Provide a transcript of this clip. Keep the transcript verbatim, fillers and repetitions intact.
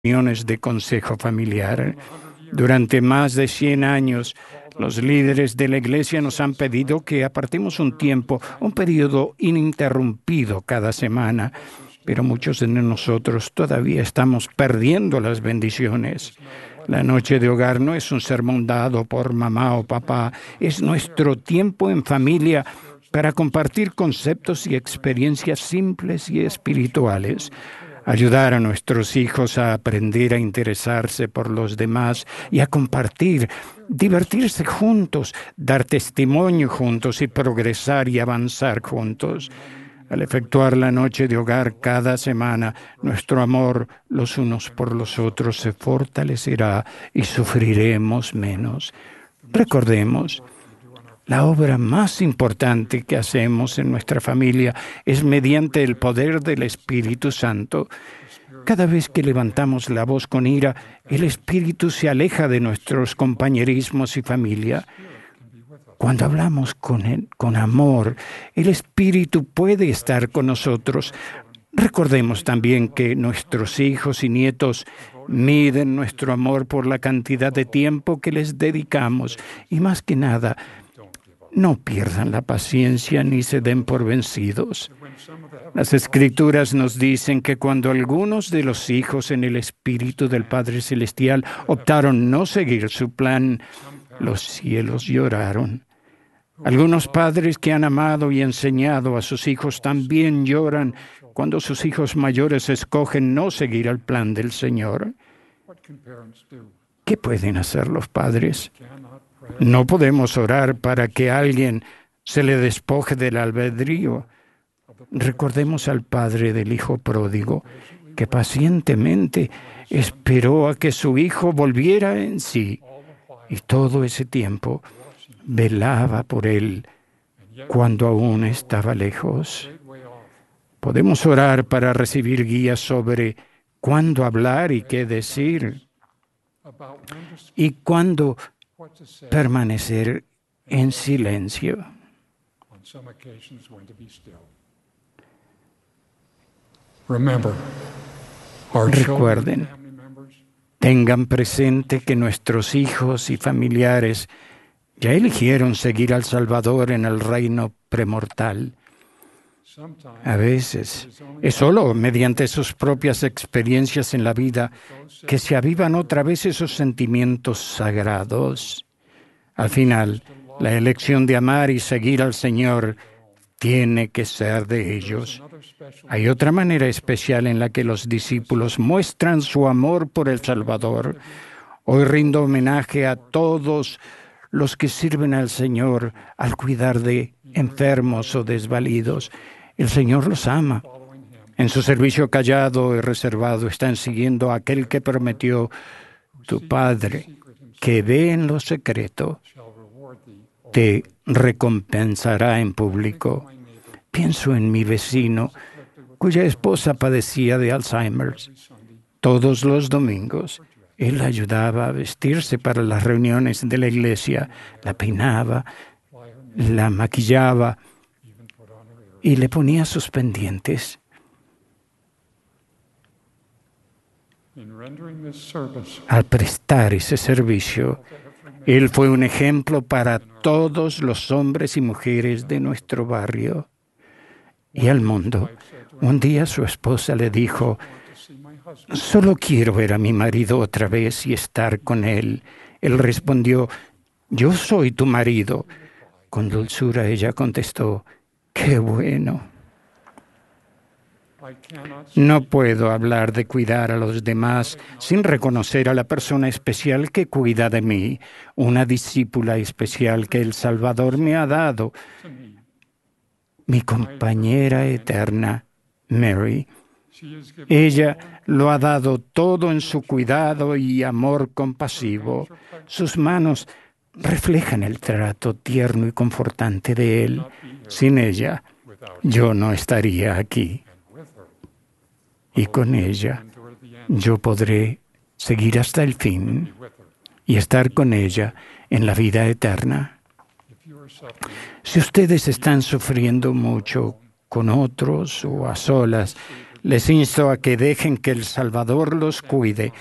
reuniones de consejo familiar. Durante más de cien años, los líderes de la Iglesia nos han pedido que apartemos un tiempo, un periodo ininterrumpido cada semana, pero muchos de nosotros todavía estamos perdiendo las bendiciones. La noche de hogar no es un sermón dado por mamá o papá, es nuestro tiempo en familia para compartir conceptos y experiencias simples y espirituales, ayudar a nuestros hijos a aprender a interesarse por los demás y a compartir, divertirse juntos, dar testimonio juntos y progresar y avanzar juntos. Al efectuar la noche de hogar cada semana, nuestro amor los unos por los otros se fortalecerá y sufriremos menos. Recordemos, la obra más importante que hacemos en nuestra familia es mediante el poder del Espíritu Santo. Cada vez que levantamos la voz con ira, el Espíritu se aleja de nuestros compañerismos y familia. Cuando hablamos con él, con amor, el Espíritu puede estar con nosotros. Recordemos también que nuestros hijos y nietos miden nuestro amor por la cantidad de tiempo que les dedicamos y, más que nada, no pierdan la paciencia ni se den por vencidos. Las Escrituras nos dicen que cuando algunos de los hijos en el Espíritu del Padre Celestial optaron no seguir su plan, los cielos lloraron. Algunos padres que han amado y enseñado a sus hijos también lloran cuando sus hijos mayores escogen no seguir el plan del Señor. ¿Qué pueden hacer los padres? No podemos orar para que alguien se le despoje del albedrío. Recordemos al padre del hijo pródigo, que pacientemente esperó a que su hijo volviera en sí, y todo ese tiempo velaba por él cuando aún estaba lejos. Podemos orar para recibir guías sobre cuándo hablar y qué decir, y cuándo permanecer en silencio. Recuerden, tengan presente que nuestros hijos y familiares ya eligieron seguir al Salvador en el reino premortal. A veces es solo mediante sus propias experiencias en la vida que se avivan otra vez esos sentimientos sagrados. Al final, la elección de amar y seguir al Señor tiene que ser de ellos. Hay otra manera especial en la que los discípulos muestran su amor por el Salvador. Hoy rindo homenaje a todos los que sirven al Señor al cuidar de enfermos o desvalidos. El Señor los ama. En su servicio callado y reservado están siguiendo a aquel que prometió: tu Padre, que ve en lo secreto, te recompensará en público. Pienso en mi vecino, cuya esposa padecía de Alzheimer. Todos los domingos, él la ayudaba a vestirse para las reuniones de la iglesia, la peinaba, la maquillaba y le ponía sus pendientes. Al prestar ese servicio, él fue un ejemplo para todos los hombres y mujeres de nuestro barrio y al mundo. Un día su esposa le dijo: solo quiero ver a mi marido otra vez y estar con él. Él respondió: yo soy tu marido. Con dulzura ella contestó: ¡qué bueno! No puedo hablar de cuidar a los demás sin reconocer a la persona especial que cuida de mí, una discípula especial que el Salvador me ha dado, mi compañera eterna, Mary. Ella lo ha dado todo en su cuidado y amor compasivo. Sus manos reflejan el trato tierno y confortante de Él. Sin ella, yo no estaría aquí. Y con ella, yo podré seguir hasta el fin y estar con ella en la vida eterna. Si ustedes están sufriendo mucho con otros o a solas, Les insto a que dejen que el Salvador los cuide